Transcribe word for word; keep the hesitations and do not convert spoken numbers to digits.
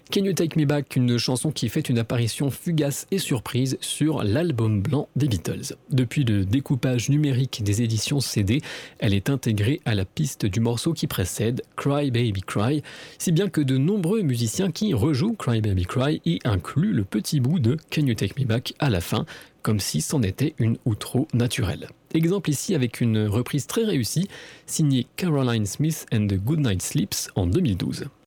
Can You Take Me Back, une chanson qui fait une apparition fugace et surprise sur l'album blanc des Beatles. Depuis le découpage numérique des éditions C D, elle est intégrée à la piste du morceau qui précède, Cry Baby Cry, si bien que de nombreux musiciens qui rejouent Cry Baby Cry y incluent le petit bout de Can You Take Me Back à la fin, comme si c'en était une outro naturelle. Exemple ici avec une reprise très réussie, signée Caroline Smith and the Goodnight Sleeps en deux mille douze.